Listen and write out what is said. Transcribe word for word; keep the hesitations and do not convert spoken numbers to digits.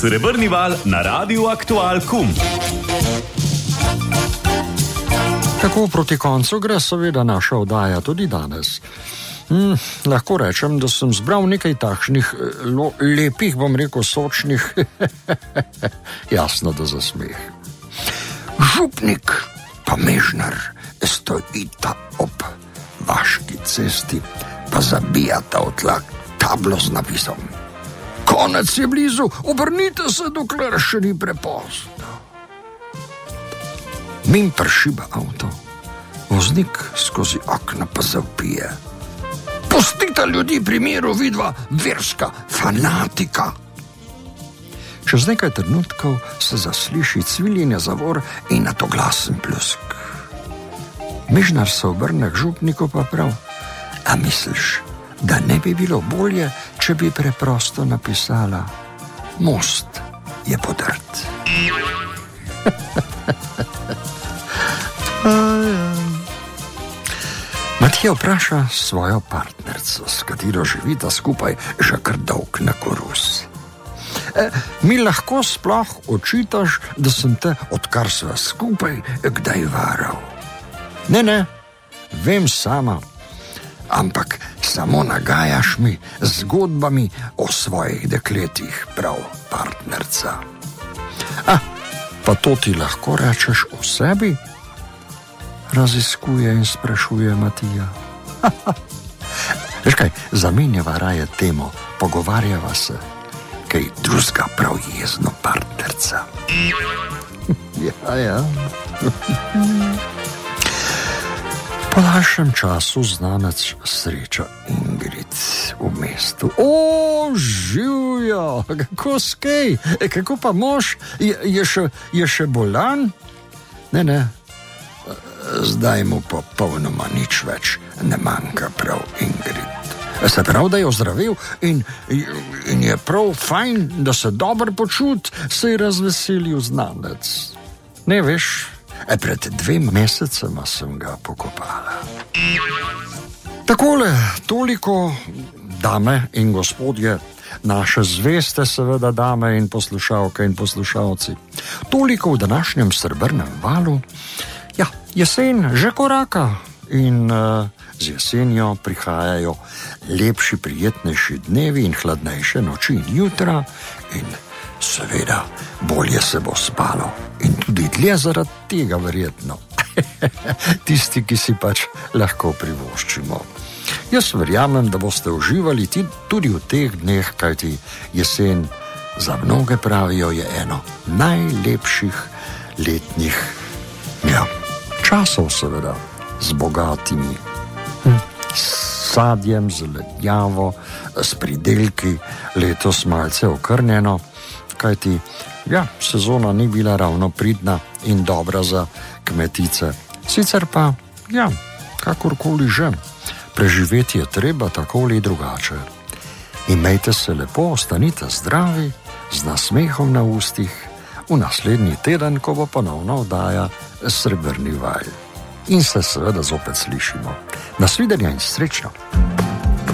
Srebrni val na Radiu Aktual Kum. Tako proti koncu gre seveda naša oddaja tudi danes. Hmm, lahko rečem, da sem zbral nekaj takšnih lo, lepih, bom rekel, sočnih, jasno, da za smeh. Župnik pa Mežnar stojita ob vaški cesti, pa zabijata v tlak tablo z napisom: konec je blizu, obrnite se, dokler še ni prepozno. Mim pršiba avto, voznik skozi okna pa zavpije: pustite ljudi pri miru, vidva verska fanatika. Čez nekaj trenutkov se zasliši cviljenje zavor in nato glasen pljusk. Mežnar se obrne k župniku pa prav: a misliš, da ne bi bilo bolje, če bi preprosto napisala: most je podrt. Matija vpraša svojo partnerco, s katero živita skupaj že kar dolg na korus: e, mi lahko sploh očitaš, da sem te, odkar sva skupaj, kdaj varal? Ne, ne, vem sama, ampak samo nagajaš mi z zgodbami o svojih dekletih, prav partnerca. A, pa to ti lahko rečeš o sebi? Raziskuje in sprašuje Matija. Veš kaj, zamenjava raje temo, pogovarjava se, kaj drugega, prav jezno partnerca. Ja, ja. Po daljšem času znanec sreča Ingrid v mestu. O, živjo, kako skej, e, kako pa mož, je, je, še, je še bolan? Ne, ne, zdaj mu popolnoma nič več ne manjka, prav Ingrid. Se prav, da je ozdravil in, in je prav fajn, da se dobro počut, se je razveselil znanec. Ne veš, e, pred dvema mesecema sem ga pokopala. Takole, toliko, dame in gospodje, naše zveste seveda dame in poslušalke in poslušalci. Toliko v današnjem Srebrnem valu. Ja, jesen že koraka in uh, z jesenjo prihajajo lepši, prijetnejši dnevi in hladnejše noči in jutra in seveda bolje se bo spalo in tudi dlje zaradi tega verjetno. Tisti, ki si pač lahko privoščimo. Jaz verjamem, da boste uživali tudi v teh dneh, kajti jesen za mnoge pravijo je eno najlepših letnih ja, časov seveda, z bogatimi hm, sadjem, z lednjavo, s pridelki, letos malce okrnjeno, kajti ja, sezona ni bila ravno pridna in dobra za kmetice. Sicer pa, ja, kakorkoli že, preživeti je treba tako ali drugače. Imejte se lepo, ostanite zdravi, z nasmehom na ustih, v naslednji teden, ko bo ponovno oddaja Srebrni val. In se seveda zopet slišimo. Nasvidenja in srečno!